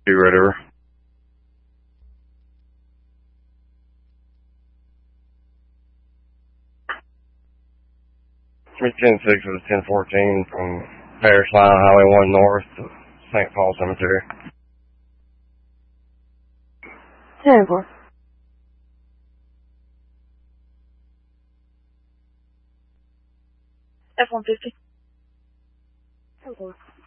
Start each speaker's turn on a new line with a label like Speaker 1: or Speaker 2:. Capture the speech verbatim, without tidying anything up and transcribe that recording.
Speaker 1: Be Red River. three ten six was ten fourteen from Parish Line, Highway one North to Saint Paul Cemetery.
Speaker 2: ten four. F one fifty. ten four.